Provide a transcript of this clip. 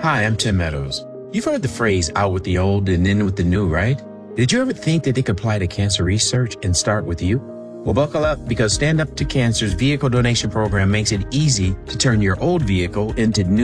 Hi, I'm Tim Meadows. You've heard the phrase out with the old and in with the new, right? Did you ever think that they could apply to cancer research and start with you? Well, buckle up, because Stand Up to Cancer's vehicle donation program makes it easy to turn your old vehicle into new